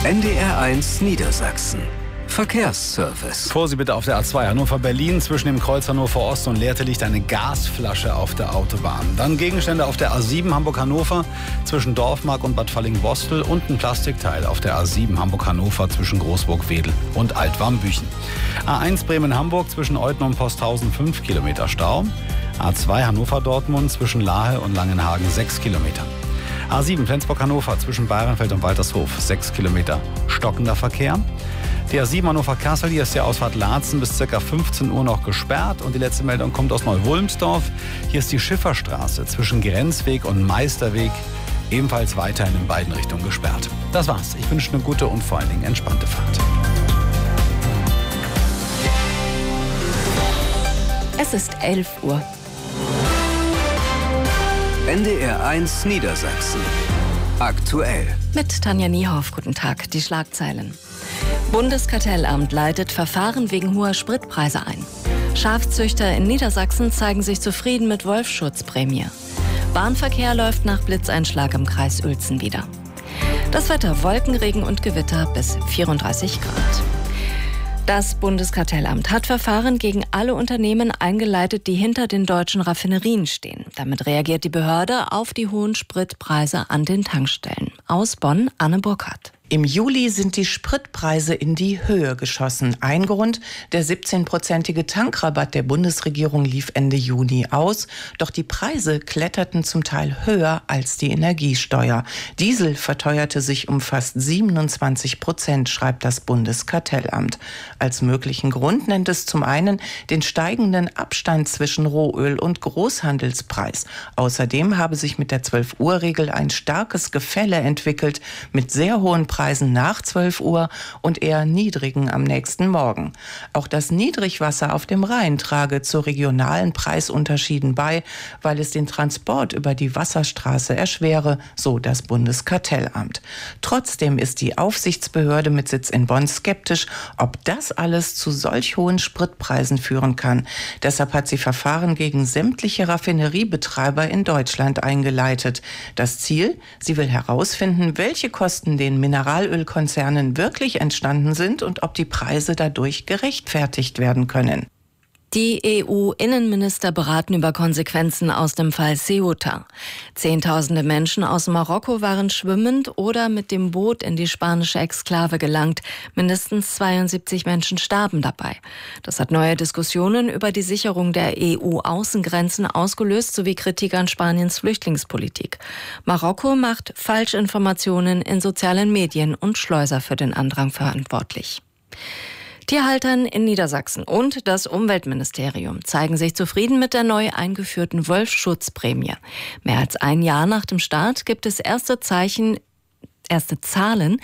NDR1 Niedersachsen. Verkehrsservice. Vorsicht bitte auf der A2 Hannover-Berlin. Zwischen dem Kreuz Hannover Ost und Lehrte liegt eine Gasflasche auf der Autobahn. Dann Gegenstände auf der A7 Hamburg-Hannover zwischen Dorfmark und Bad Falling-Bostel und ein Plastikteil auf der A7 Hamburg-Hannover zwischen Großburg-Wedel und Altwarmbüchen. A1 Bremen-Hamburg zwischen Euthen und Posthausen 5 Kilometer Stau. A2 Hannover-Dortmund zwischen Lahe und Langenhagen 6 Kilometer. A7 Flensburg-Hannover zwischen Bayernfeld und Waltershof 6 Kilometer stockender Verkehr. Die A7 Hannover-Kassel, hier ist die Ausfahrt Laatzen bis ca. 15 Uhr noch gesperrt. Und die letzte Meldung kommt aus Neu-Wulmsdorf. Hier ist die Schifferstraße zwischen Grenzweg und Meisterweg ebenfalls weiterhin in beiden Richtungen gesperrt. Das war's. Ich wünsche eine gute und vor allen Dingen entspannte Fahrt. Es ist 11 Uhr. NDR1 Niedersachsen. Aktuell. Mit Tanja Niehoff, guten Tag, die Schlagzeilen. Bundeskartellamt leitet Verfahren wegen hoher Spritpreise ein. Schafzüchter in Niedersachsen zeigen sich zufrieden mit Wolfsschutzprämie. Bahnverkehr läuft nach Blitzeinschlag im Kreis Uelzen wieder. Das Wetter: Wolken, Regen und Gewitter bis 34 Grad. Das Bundeskartellamt hat Verfahren gegen alle Unternehmen eingeleitet, die hinter den deutschen Raffinerien stehen. Damit reagiert die Behörde auf die hohen Spritpreise an den Tankstellen. Aus Bonn, Anne Burkhardt. Im Juli sind die Spritpreise in die Höhe geschossen. Ein Grund: der 17-prozentige Tankrabatt der Bundesregierung lief Ende Juni aus. Doch die Preise kletterten zum Teil höher als die Energiesteuer. Diesel verteuerte sich um fast 27%, schreibt das Bundeskartellamt. Als möglichen Grund nennt es zum einen den steigenden Abstand zwischen Rohöl und Großhandelspreis. Außerdem habe sich mit der 12-Uhr-Regel ein starkes Gefälle entwickelt mit sehr hohen Preisen nach 12 Uhr und eher niedrigen am nächsten Morgen. Auch das Niedrigwasser auf dem Rhein trage zu regionalen Preisunterschieden bei, weil es den Transport über die Wasserstraße erschwere, so das Bundeskartellamt. Trotzdem ist die Aufsichtsbehörde mit Sitz in Bonn skeptisch, ob das alles zu solch hohen Spritpreisen führen kann. Deshalb hat sie Verfahren gegen sämtliche Raffineriebetreiber in Deutschland eingeleitet. Das Ziel: sie will herausfinden, welche Kosten den Mineralölkonzernen wirklich entstanden sind und ob die Preise dadurch gerechtfertigt werden können. Die EU-Innenminister beraten über Konsequenzen aus dem Fall Ceuta. Zehntausende Menschen aus Marokko waren schwimmend oder mit dem Boot in die spanische Exklave gelangt. Mindestens 72 Menschen starben dabei. Das hat neue Diskussionen über die Sicherung der EU-Außengrenzen ausgelöst, sowie Kritik an Spaniens Flüchtlingspolitik. Marokko macht Falschinformationen in sozialen Medien und Schleuser für den Andrang verantwortlich. Tierhaltern in Niedersachsen und das Umweltministerium zeigen sich zufrieden mit der neu eingeführten Wolfsschutzprämie. Mehr als ein Jahr nach dem Start gibt es erste Zahlen